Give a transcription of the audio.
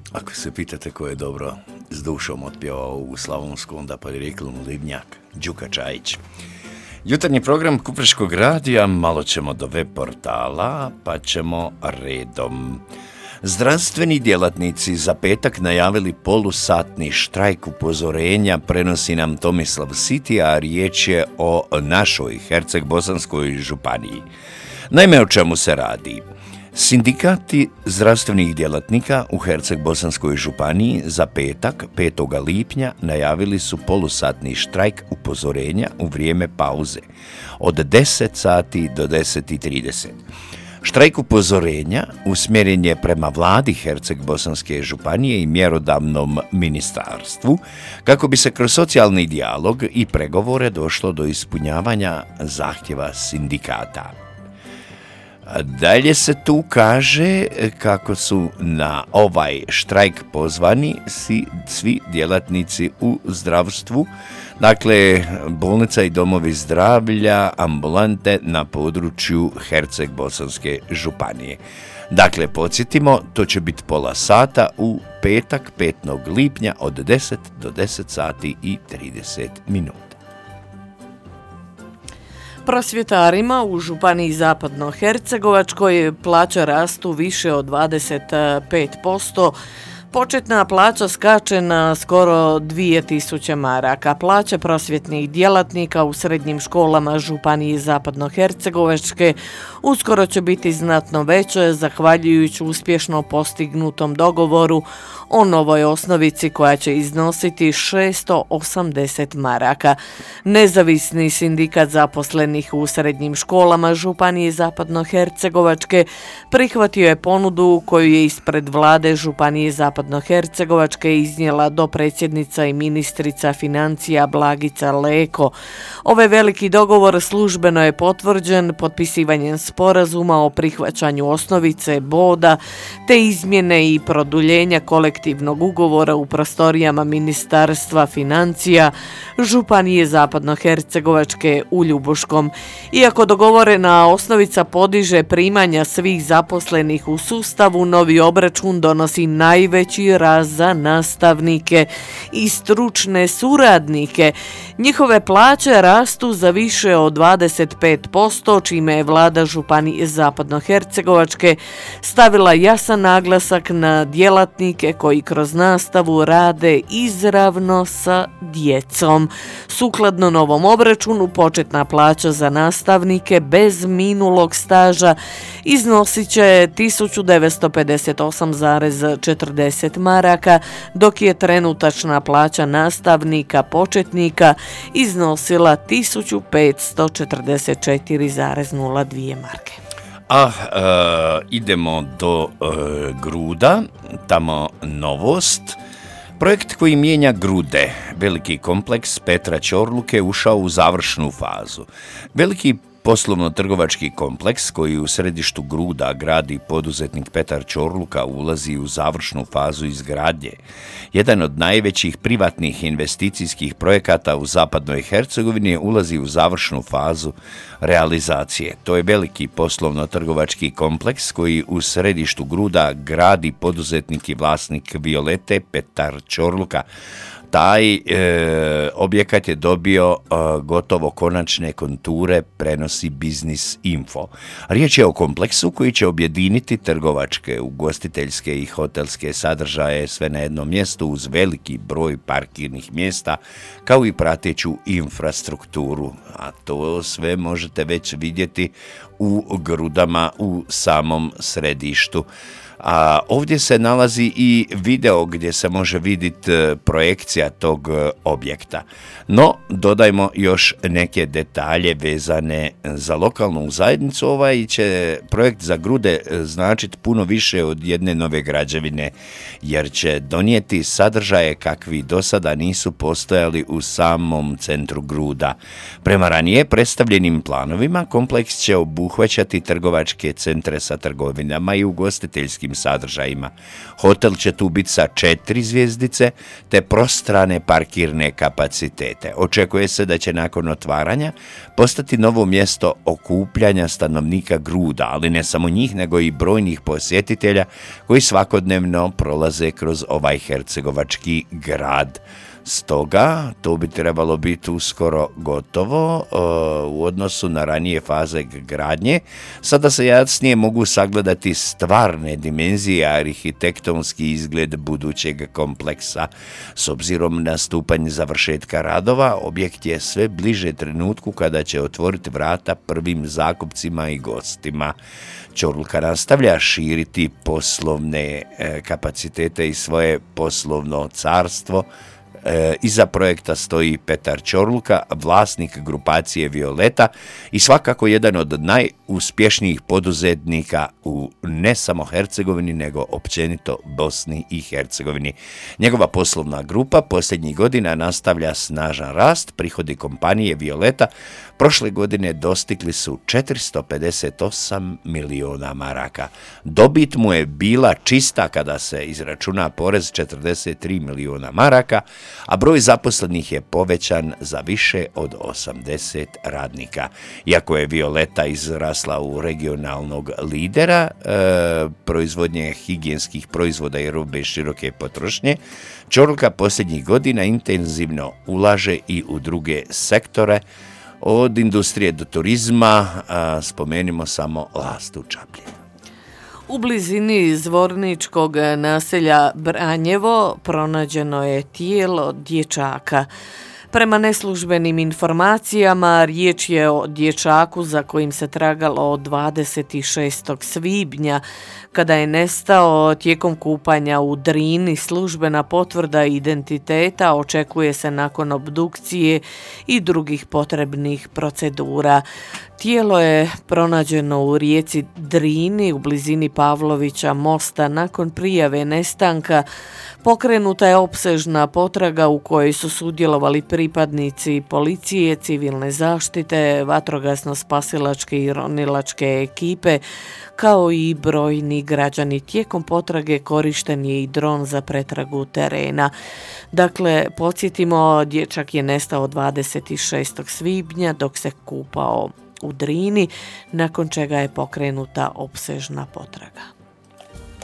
Ako se pitate ko je dobro s dušom otpjevao u slavonsku, onda porijeklom Livnjak, Đuka Čajić. Jutarnji program Kupreškog radija, malo ćemo do web portala, pa ćemo redom. Zdravstveni djelatnici za petak najavili polusatni štrajk upozorenja, prenosi nam Tomislav Siti, a riječ je o našoj Herceg-Bosanskoj županiji. Naime, o čemu se radi? Sindikati zdravstvenih djelatnika u Herceg-Bosanskoj županiji za petak, 5. lipnja, najavili su polusatni štrajk upozorenja u vrijeme pauze od 10 sati do 10:30. Štrajk upozorenja usmjeren je prema vladi Herceg-Bosanske županije i mjerodavnom ministarstvu kako bi se kroz socijalni dijalog i pregovore došlo do ispunjavanja zahtjeva sindikata. Dalje se tu kaže kako su na ovaj štrajk pozvani svi djelatnici u zdravstvu, dakle bolnica i domovi zdravlja, ambulante na području Herceg-Bosanske županije. Dakle, podsjetimo, to će biti pola sata u petak, 5. lipnja od 10 do 10 sati i 30 minuta. Prosvjetarima u županiji Zapadno-Hercegovačkoj plaće rastu više od 25%. Početna plaća skače na skoro 2000 maraka. Plaće prosvjetnih djelatnika u srednjim školama županije Zapadno-Hercegovačke uskoro će biti znatno veće zahvaljujući uspješno postignutom dogovoru o novoj osnovici koja će iznositi 680 maraka. Nezavisni sindikat zaposlenih u srednjim školama županije Zapadno-Hercegovačke prihvatio je ponudu koju je ispred vlade županije Zapadno-Hercegovačke iznijela dopredsjednica i ministrica financija Blagica Leko. Ovaj veliki dogovor službeno je potvrđen potpisivanjem sporazuma o prihvaćanju osnovice boda te izmjene i produljenja kolektivnog ugovora u prostorijama Ministarstva financija županije Zapadno-Hercegovačke u Ljubuškom. Iako dogovorena osnovica podiže primanja svih zaposlenih u sustavu, novi obračun donosi najveći rast za nastavnike i stručne suradnike. Njihove plaće rastu za više od 25%, čime je vlada županije Zapadno-Hercegovačke stavila jasan naglasak na djelatnike koji kroz nastavu rade izravno sa djecom. Sukladno novom obračunu, početna plaća za nastavnike bez minulog staža iznosit će 1958,40 maraka, dok je trenutačna plaća nastavnika početnika iznosila 1544,02 marke. Idemo do Gruda, tamo novost. Projekt koji mijenja Grude, veliki kompleks Petra Ćorluke, ušao u završnu fazu. Veliki poslovno-trgovački kompleks koji u središtu Gruda gradi poduzetnik Petar Ćorluka ulazi u završnu fazu izgradnje. Jedan od najvećih privatnih investicijskih projekata u zapadnoj Hercegovini ulazi u završnu fazu realizacije. To je veliki poslovno-trgovački kompleks koji u središtu Gruda gradi poduzetnik i vlasnik Violete Petar Ćorluka. Taj objekat je dobio gotovo konačne konture, prenosi Biznis Info. Riječ je o kompleksu koji će objediniti trgovačke, ugostiteljske i hotelske sadržaje sve na jednom mjestu uz veliki broj parkirnih mjesta kao i prateću infrastrukturu. A to sve možete već vidjeti u Grudama u samom središtu. A ovdje se nalazi i video gdje se može vidjeti projekcija tog objekta. No, dodajmo još neke detalje vezane za lokalnu zajednicu. Ovaj će projekt za Grude značiti puno više od jedne nove građevine, jer će donijeti sadržaje kakvi do sada nisu postojali u samom centru Gruda. Prema ranije predstavljenim planovima, kompleks će obuhvaćati trgovačke centre sa trgovinama i ugostiteljskim turističkim sadržajima. Hotel će tu biti sa 4 zvjezdice te prostrane parkirne kapacitete. Očekuje se da će nakon otvaranja postati novo mjesto okupljanja stanovnika Gruda, ali ne samo njih, nego i brojnih posjetitelja koji svakodnevno prolaze kroz ovaj hercegovački grad. Stoga, to bi trebalo biti uskoro gotovo u odnosu na ranije faze gradnje. Sada se jasnije mogu sagledati stvarne dimenzije, arhitektonski izgled budućeg kompleksa. S obzirom na stupanj završetka radova, objekt je sve bliže trenutku kada će otvoriti vrata prvim zakupcima i gostima. Čorluka nastavlja širiti poslovne kapacitete i svoje poslovno carstvo. Iza projekta stoji Petar Čorluka, vlasnik grupacije Violeta i svakako jedan od najuspješnijih poduzetnika u ne samo Hercegovini, nego općenito Bosni i Hercegovini. Njegova poslovna grupa posljednjih godina nastavlja snažan rast. Prihodi kompanije Violeta prošle godine dostigli su 458 milijuna maraka. Dobit mu je bila čista kada se izračuna porez 43 milijuna maraka, a broj zaposlenih je povećan za više od 80 radnika. Iako je Violeta izrasla u regionalnog lidera proizvodnje higijenskih proizvoda i robe široke potrošnje, Čorluka posljednjih godina intenzivno ulaže i u druge sektore, od industrije do turizma. Spomenimo samo Lastu Čapljinu. U blizini zvorničkog naselja Branjevo pronađeno je tijelo dječaka. Prema neslužbenim informacijama, riječ je o dječaku za kojim se tragalo od 26. svibnja, kada je nestao tijekom kupanja u Drini. Službena potvrda identiteta očekuje se nakon obdukcije i drugih potrebnih procedura. Tijelo je pronađeno u rijeci Drini u blizini Pavlovića mosta. Nakon prijave nestanka pokrenuta je opsežna potraga u kojoj su sudjelovali pripadnici policije, civilne zaštite, vatrogasno-spasilačke i ronilačke ekipe, kao i brojni građani. Tijekom potrage korišten je i dron za pretragu terena. Dakle, podsjetimo, dječak je nestao 26. svibnja dok se kupao u Drini, nakon čega je pokrenuta opsežna potraga.